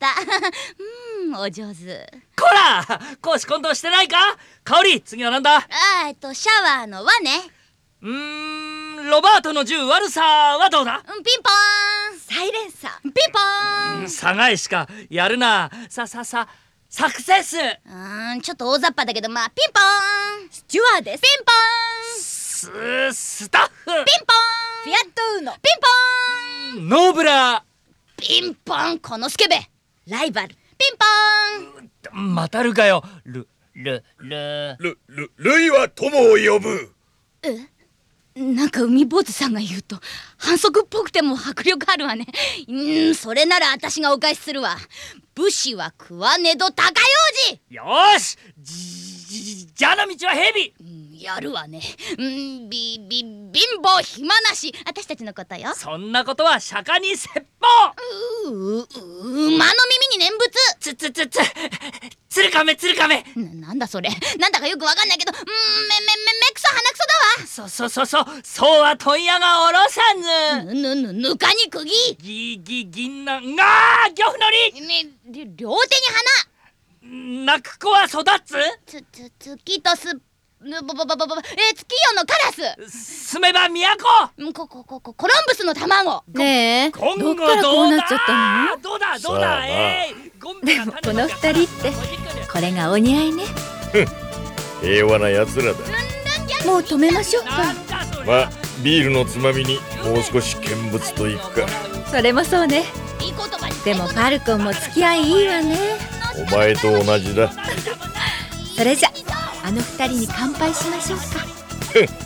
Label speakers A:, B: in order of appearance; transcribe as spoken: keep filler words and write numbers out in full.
A: た。うん、お上手。
B: こら、公私混同してないか。香り、次はなんだ。
A: あーえっとシャワーの輪ね。
B: うーん、ロバートの銃悪さはどうだ。
A: うん、ピンポーン。サイレンサー。ピンポーン。
B: さがいしかやるな。さささサクセス。
A: うーん、ちょっと大雑把だけど、まあピンポーン。スチュワーです。ピンポーン。
B: ススタッフ。
A: ピンポーン。フィアットウーノ。ピンポーン。
B: ノーブラ
A: ピンポン。このスケベライバル。ピンポーン。
B: またるかよ。ルルル
C: ルルルイは友を呼ぶ。
A: え、なんか海坊主さんが言うと反則っぽくても迫力あるわね。うん、それなら私がお返しするわ。武士は食わねど高用事。
B: よーし、じじじゃの道は蛇。
A: うん、やるわね。うんびび貧乏暇なし、私たちのことよ。
B: そんなことは釈迦に説法。
A: ううう馬の耳に念仏。
B: つつつつつるかめつるかめ。
A: な、なんだそれ。なんだかよくわかんないけど、うんめめめめくそ鼻くそだわ。
B: そそそそそうは問屋がおろさぬ。
A: ぬぬぬぬかに釘。
B: ぎぎ銀杏が漁夫のり。
A: ね、り両手に
B: 泣く子は育つ。
A: つつ月とすぬぼぼぼぼぼえ月夜のカラス。
B: 住めば都。
A: うんここここコロンブスの卵。
D: ねえ、
B: 今後
D: どっからこうなっちゃったの？
B: どうだどう
C: さあ
B: だ。
C: な
B: えー、ゴンベが
D: でもこの二人ってこれがお似合いね。
C: 平和な奴らだ。
D: もう止めましょう
B: な
D: か。
B: んだそれ。
C: まあビールのつまみにもう少し見物といくか。
D: それもそうね。
A: いい言葉に。
D: でもファルコンも付き合いいいわね。
C: お前と同じだ。
D: それじゃあの二人に乾杯しましょうか。